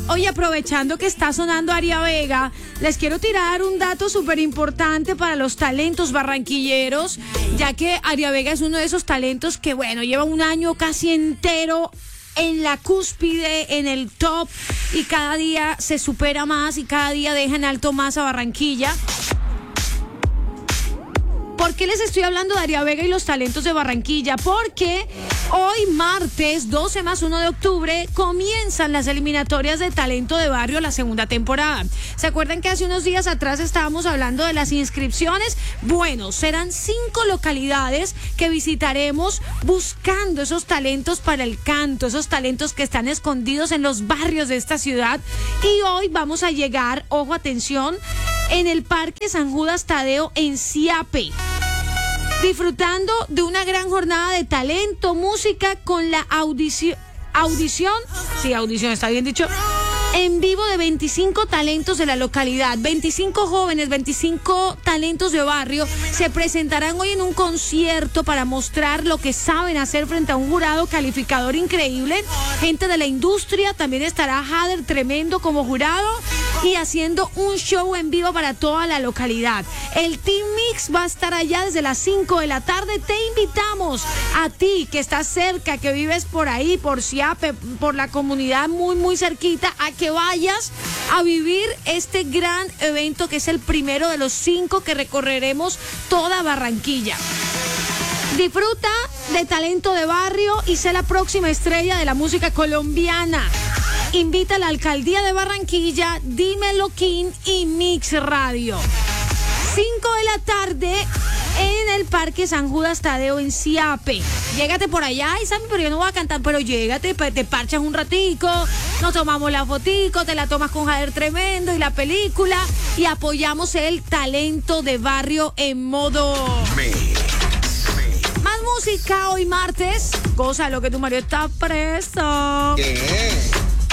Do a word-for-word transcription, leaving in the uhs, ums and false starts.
Oye, aprovechando que está sonando Aria Vega, les quiero tirar un dato súper importante para los talentos barranquilleros, ya que Aria Vega es uno de esos talentos que, bueno, lleva un año casi entero en la cúspide, en el top, y cada día se supera más y cada día deja en alto más a Barranquilla. ¿Por qué les estoy hablando de Aria Vega y los talentos de Barranquilla? Porque hoy, martes doce más uno de octubre, comienzan las eliminatorias de Talento de Barrio, la segunda temporada. ¿Se acuerdan que hace unos días atrás estábamos hablando de las inscripciones? Bueno, serán cinco localidades que visitaremos buscando esos talentos para el canto, esos talentos que están escondidos en los barrios de esta ciudad. Y hoy vamos a llegar, ojo, atención, en el Parque San Judas Tadeo en Siape, disfrutando de una gran jornada de talento, música con la audición, audición, sí, audición, está bien dicho, en vivo de veinticinco talentos de la localidad. veinticinco jóvenes, veinticinco talentos de barrio se presentarán hoy en un concierto para mostrar lo que saben hacer frente a un jurado calificador increíble. Gente de la industria, también estará Jader Tremendo como jurado y haciendo un show en vivo para toda la localidad. El Team Mix va a estar allá desde las cinco de la tarde. Te invitamos a ti que estás cerca, que vives por ahí, por Siape, por la comunidad muy, muy cerquita, a que vayas a vivir este gran evento que es el primero de los cinco que recorreremos toda Barranquilla. Disfruta de talento de barrio y sé la próxima estrella de la música colombiana. Invita a la Alcaldía de Barranquilla, Dímelo King y Mix Radio. cinco de la tarde en el Parque San Judas Tadeo en Siape. Llégate por allá, y Sammy, pero yo no voy a cantar, pero llégate, te parchas un ratico, nos tomamos la fotico, te la tomas con Jader Tremendo y la película, y apoyamos el talento de barrio en modo... Mix. Más música hoy martes. Cosa lo que tu marido está preso. ¿Qué?